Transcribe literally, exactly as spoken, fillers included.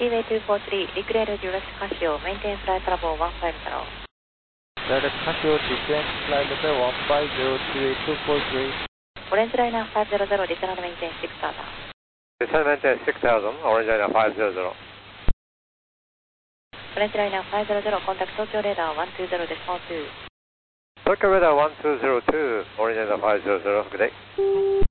Seaway two four three, declare Julius Casio, maintain flight level one five zero. Direct Casio, descend flight level one five zero, Seaway two four three. Orange Liner five zero zero, descend and maintain six thousand. Descend maintain six thousand, Orange Liner five zero zero. Orange Liner five zero zero, contact Tokyo Radar one two zero decimal two. Tokyo Radar one two zero two, Orange Liner five zero zero, good day.